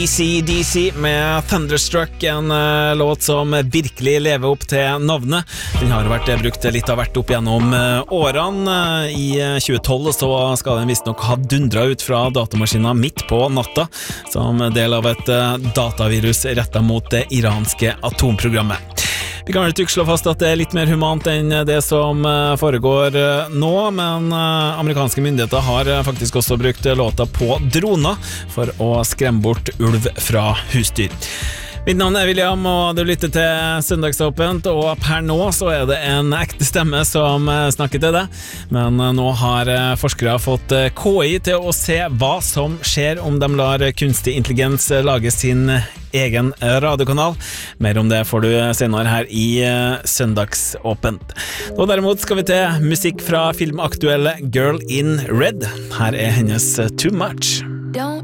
AC/DC med Thunderstruck, en låt som virkelig lever opp til navnet. Den har vært brukt litt av hvert opp gjennom årene. I 2012 så skal den visst nok ha dundret ut fra datamaskinen midt på natta, som del av et datavirus rettet mot det iranske atomprogrammet. Vi kan vel ikke slå fast at det litt mer humant enn det som foregår nå, men amerikanske myndigheter har faktisk også brukt låta på droner for å skremme bort ulv fra husdyr. Mitt navn er William, og du lytter til Søndagsåpent, og per nå så er det en ekte stemme som snakker til deg. Men nå har forskere fått KI til å se hva som skjer om de lar kunstig intelligens lage sin egen radiokanal. Mer om det får du senere her i Søndagsåpent. Og derimot skal vi til musikk fra filmaktuelle Girl in Red. Her er hennes Too Much.